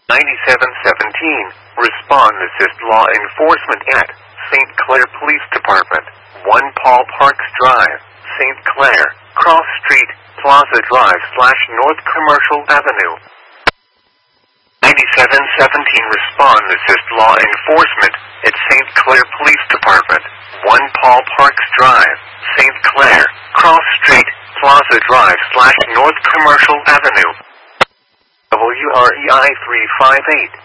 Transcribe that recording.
9717, Respond Assist Law Enforcement at St. Clair Police Department, 1 Paul Parks Drive, St. Clair, Cross Street, Plaza Drive / North Commercial Avenue. 9717, Respond Assist Law Enforcement at St. Clair Police Department, 1 Paul Parks Drive, St. Clair, Cross Street, Plaza Drive / North Commercial Avenue. WREI 358.